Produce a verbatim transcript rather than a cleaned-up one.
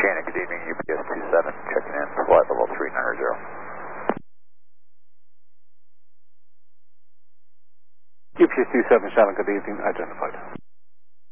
Cannon, good evening, U P S two seven, checking in, flight level three nine zero. U P S two seven, Shannon, good evening, identified.